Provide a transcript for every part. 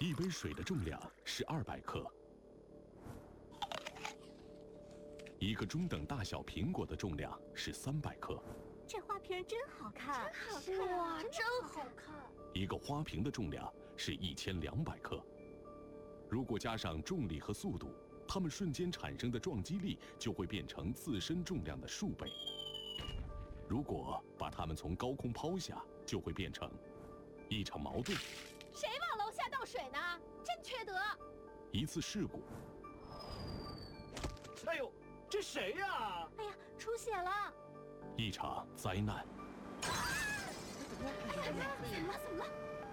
一杯水的重量是200克，一个中等大小苹果的重量是300克。 这花瓶真好看， 哇，真好看！ 一个花瓶的重量是1200克。如果加上重力和速度，它们瞬间产生的撞击力就会变成自身重量的数倍。如果把它们从高空抛下，就会变成一场矛盾。 谁往楼下倒水呢？真缺德！ 一次事故。 哎呦，这谁呀？ 哎呀，出血了！ 一场灾难。 怎么了？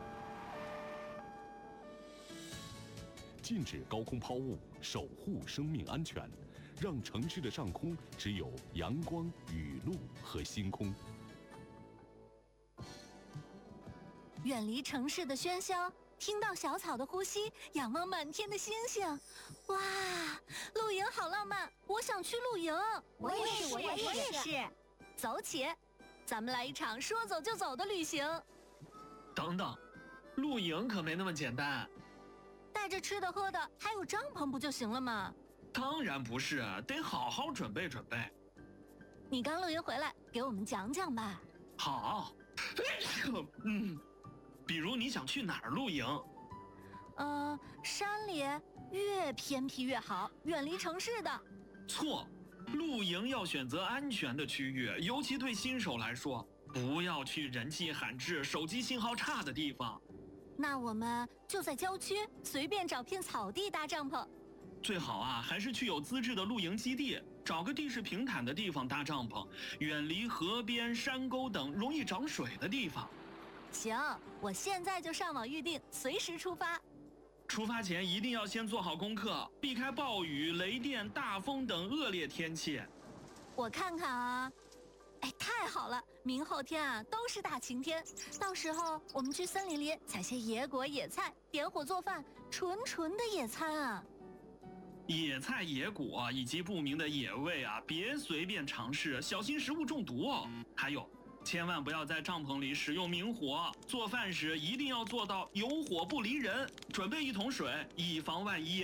禁止高空抛物，守护生命安全，让城市的上空只有阳光、雨露和星空。 远离城市的喧嚣，听到小草的呼吸，仰望满天的星星。哇，露营好浪漫，我想去露营。 我也是。 走起，咱们来一场说走就走的旅行。 等等，露营可没那么简单。 带着吃的喝的，还有帐篷不就行了吗？ 当然不是，得好好准备准备。 你刚露营回来，给我们讲讲吧。 好，比如你想去哪儿露营？ 山里，越偏僻越好，远离城市的。 错，露营要选择安全的区域，尤其对新手来说，不要去人迹罕至、手机信号差的地方。 那我们就在郊区随便找片草地搭帐篷。 最好啊，还是去有资质的露营基地，找个地势平坦的地方搭帐篷，远离河边、山沟等容易涨水的地方。 行，我现在就上网预定，随时出发。 出发前一定要先做好功课，避开暴雨、雷电、大风等恶劣天气。 我看看啊，哎，太好了，明后天啊都是大晴天，到时候我们去森林里采些野果野菜，点火做饭，纯纯的野餐啊。 野菜野果以及不明的野味啊，别随便尝试，小心食物中毒哦。还有，千万不要在帐篷里使用明火，做饭时一定要做到有火不离人，准备1桶水，以防万一。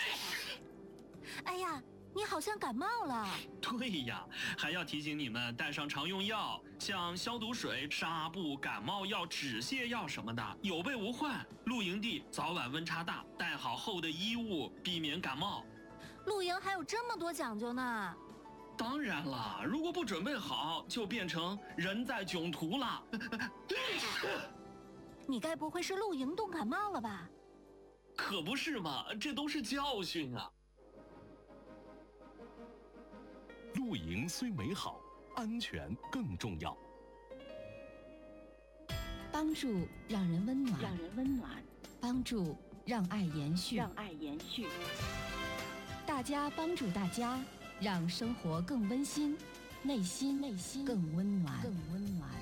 哎呀，你好像感冒了。 对呀，还要提醒你们带上常用药，像消毒水、纱布、感冒药、止泻药什么的，有备无患。露营地早晚温差大，带好厚的衣物，避免感冒。 露营还有这么多讲究呢。 当然了，如果不准备好，就变成人在囧途了。 你该不会是露营冻感冒了吧？ 可不是嘛，这都是教训啊。 露营虽美好，安全更重要。 帮助让人温暖，帮助让爱延续，大家帮助大家，让生活更温馨，内心更温暖。